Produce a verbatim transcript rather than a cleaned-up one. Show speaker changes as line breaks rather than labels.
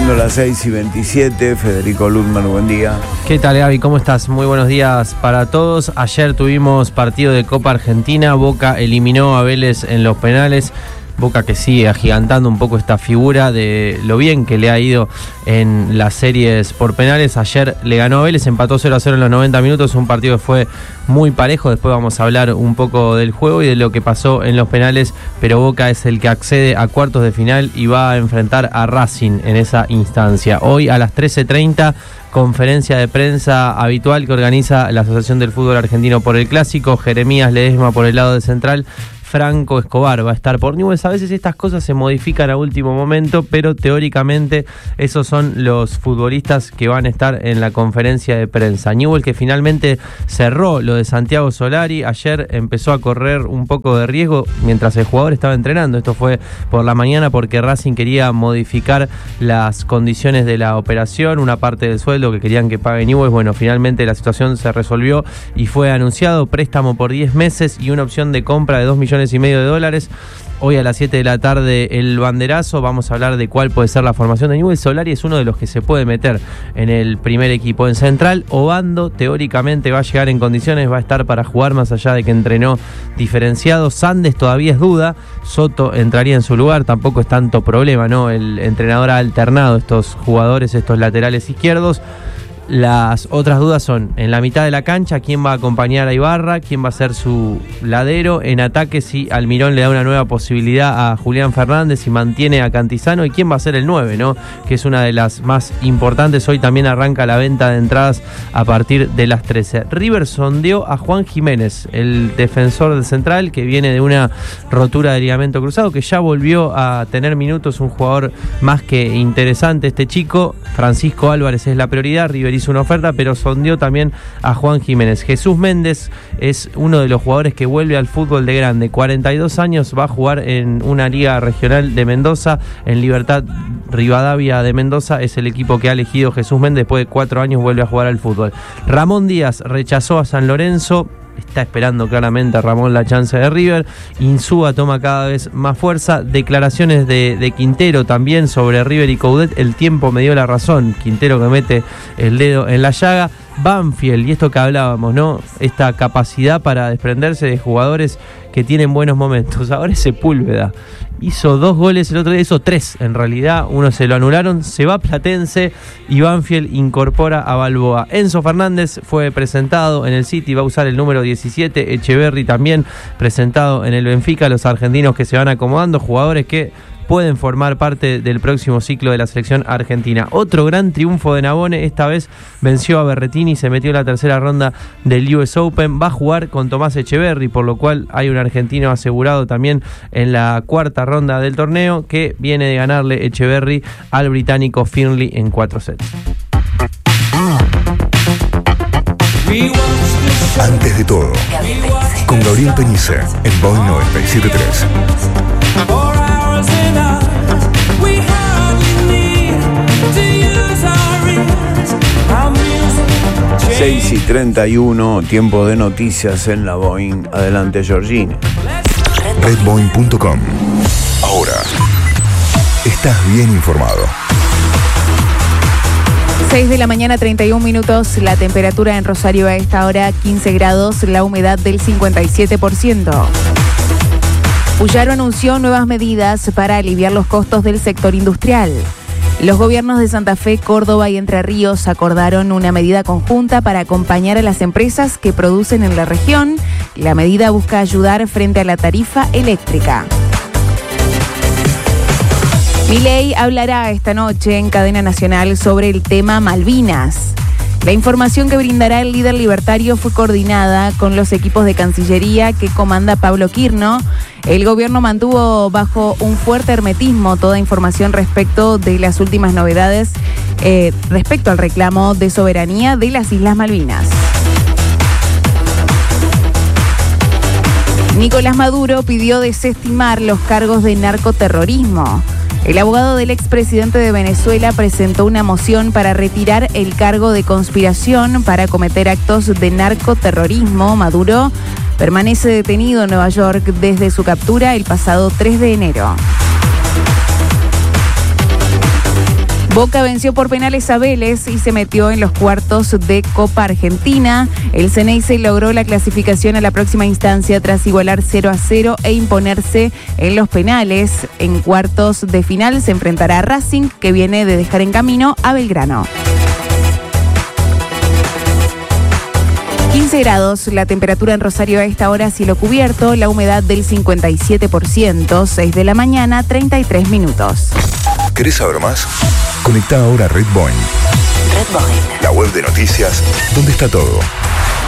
Siendo las seis y veintisiete, Federico Lundman, buen día.
¿Qué tal, Gaby? ¿Cómo estás? Muy buenos días para todos. Ayer tuvimos partido de Copa Argentina. Boca eliminó a Vélez en los penales. Boca que sigue agigantando un poco esta figura de lo bien que le ha ido en las series por penales. Ayer le ganó a Vélez, empató cero a cero en los noventa minutos, un partido que fue muy parejo. Después vamos a hablar un poco del juego y de lo que pasó en los penales, pero Boca es el que accede a cuartos de final y va a enfrentar a Racing en esa instancia. Hoy a las trece treinta, conferencia de prensa habitual que organiza la Asociación del Fútbol Argentino por el Clásico. Jeremías Ledesma por el lado de Central, Franco Escobar va a estar por Newell's. A veces estas cosas se modifican a último momento, pero teóricamente esos son los futbolistas que van a estar en la conferencia de prensa. Newell's que finalmente cerró lo de Santiago Solari. Ayer empezó a correr un poco de riesgo mientras el jugador estaba entrenando. Esto fue por la mañana porque Racing quería modificar las condiciones de la operación, una parte del sueldo que querían que pague Newell's. Bueno, finalmente la situación se resolvió y fue anunciado préstamo por diez meses y una opción de compra de dos millones y medio de dólares. Hoy a las siete de la tarde el banderazo. Vamos a hablar de cuál puede ser la formación de Newell's. Solari es uno de los que se puede meter en el primer equipo. En Central, Obando teóricamente va a llegar en condiciones, va a estar para jugar más allá de que entrenó diferenciado. Sandes todavía es duda, Soto entraría en su lugar, tampoco es tanto problema, ¿no? El entrenador ha alternado estos jugadores, estos laterales izquierdos. Las otras dudas son, en la mitad de la cancha, ¿quién va a acompañar a Ibarra? ¿Quién va a ser su ladero? En ataque, si Almirón le da una nueva posibilidad a Julián Fernández y mantiene a Cantizano. ¿Y quién va a ser el nueve, no? Que es una de las más importantes. Hoy también arranca la venta de entradas a partir de las trece. River sondeó a Juan Jiménez, el defensor del Central, que viene de una rotura de ligamento cruzado, que ya volvió a tener minutos, un jugador más que interesante este chico. Francisco Álvarez es la prioridad. River hizo una oferta, pero sondeó también a Juan Jiménez. Jesús Méndez es uno de los jugadores que vuelve al fútbol de grande. cuarenta y dos años, va a jugar en una liga regional de Mendoza, en Libertad Rivadavia de Mendoza. Es el equipo que ha elegido Jesús Méndez. Después de cuatro años vuelve a jugar al fútbol. Ramón Díaz rechazó a San Lorenzo. Está esperando claramente a Ramón la chance de River. Insúa toma cada vez más fuerza. Declaraciones de, de Quintero también sobre River y Coudet. El tiempo me dio la razón. Quintero que mete el dedo en la llaga. Banfield, y esto que hablábamos, ¿no? Esta capacidad para desprenderse de jugadores que tienen buenos momentos. Ahora es Sepúlveda. Hizo dos goles el otro día, hizo tres en realidad, uno se lo anularon, se va Platense y Banfield incorpora a Balboa. Enzo Fernández fue presentado en el City, va a usar el número diecisiete, Echeverri también presentado en el Benfica. Los argentinos que se van acomodando, jugadores que pueden formar parte del próximo ciclo de la selección argentina. Otro gran triunfo de Nabone, esta vez venció a Berretini, se metió en la tercera ronda del U S Open, va a jugar con Tomás Echeverri, por lo cual hay un argentino asegurado también en la cuarta ronda del torneo, que viene de ganarle Echeverri al británico Finley en cuatro sets.
Antes de todo, con Gabriel Penice en Boeing noventa y siete punto tres.
seis y treinta y uno, tiempo de noticias en la Boeing. Adelante, Georgina.
red boeing punto com. Ahora estás bien informado.
seis de la mañana, treinta y un minutos. La temperatura en Rosario a esta hora, quince grados. La humedad del cincuenta y siete por ciento. Puyaro anunció nuevas medidas para aliviar los costos del sector industrial. Los gobiernos de Santa Fe, Córdoba y Entre Ríos acordaron una medida conjunta para acompañar a las empresas que producen en la región. La medida busca ayudar frente a la tarifa eléctrica. Milei hablará esta noche en cadena nacional sobre el tema Malvinas. La información que brindará el líder libertario fue coordinada con los equipos de Cancillería que comanda Pablo Quirno. El gobierno mantuvo bajo un fuerte hermetismo toda información respecto de las últimas novedades eh, respecto al reclamo de soberanía de las Islas Malvinas. Nicolás Maduro pidió desestimar los cargos de narcoterrorismo. El abogado del expresidente de Venezuela presentó una moción para retirar el cargo de conspiración para cometer actos de narcoterrorismo. Maduro permanece detenido en Nueva York desde su captura el pasado tres de enero. Boca venció por penales a Vélez y se metió en los cuartos de Copa Argentina. El Ceneice logró la clasificación a la próxima instancia tras igualar cero a cero e imponerse en los penales. En cuartos de final se enfrentará a Racing, que viene de dejar en camino a Belgrano. quince grados, la temperatura en Rosario a esta hora, cielo cubierto, la humedad del cincuenta y siete por ciento, seis de la mañana, treinta y tres minutos.
¿Querés saber más? Conecta ahora a Red Boeing.
Red Boeing.
La web de noticias, donde está todo.